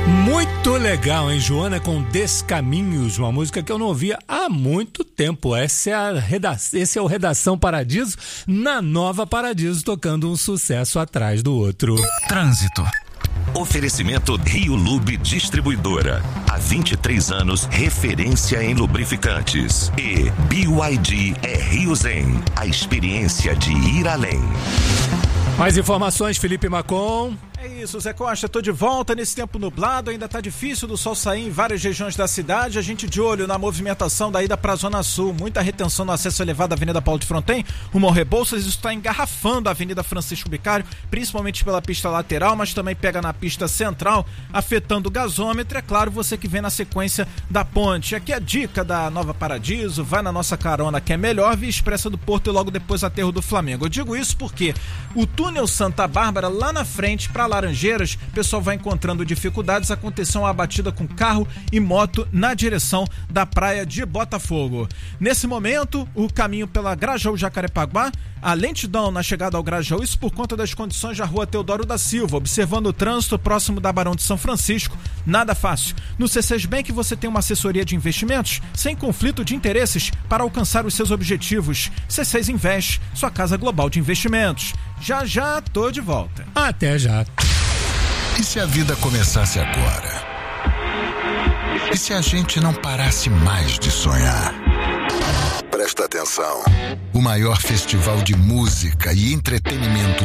Muito legal, hein, Joana, com Descaminhos, uma música que eu não ouvia há muito tempo. Esse é o Redação Paradiso, na Nova Paradiso, tocando um sucesso atrás do outro. Trânsito. Oferecimento Rio Lube Distribuidora. Há 23 anos, referência em lubrificantes. E BYD é Rio Zen, a experiência de ir além. Mais informações, Felipe Macon. É isso, Zé Costa, tô de volta nesse tempo nublado, ainda tá difícil do sol sair em várias regiões da cidade, a gente de olho na movimentação da ida pra Zona Sul, muita retenção no acesso elevado da Avenida Paulo de Fronten, rumo ao Rebouças, isso está engarrafando a Avenida Francisco Bicário, principalmente pela pista lateral, mas também pega na pista central, afetando o gasômetro, é claro, você que vem na sequência da ponte. Aqui a dica da Nova Paradiso, vai na nossa carona que é melhor, via Expressa do Porto e logo depois Aterro do Flamengo. Eu digo isso porque o túnel Santa Bárbara, lá na frente, para Laranjeiras, o pessoal vai encontrando dificuldades, aconteceu uma batida com carro e moto na direção da praia de Botafogo. Nesse momento, o caminho pela Grajaú-Jacarepaguá, a lentidão na chegada ao Grajaú, isso por conta das condições da rua Teodoro da Silva, observando o trânsito próximo da Barão de São Francisco, nada fácil. No C6 Bank você tem uma assessoria de investimentos sem conflito de interesses para alcançar os seus objetivos. C6 Invest, sua casa global de investimentos. Já tô de volta. Até já. E se a vida começasse agora? E se a gente não parasse mais de sonhar? Presta atenção. O maior festival de música e entretenimento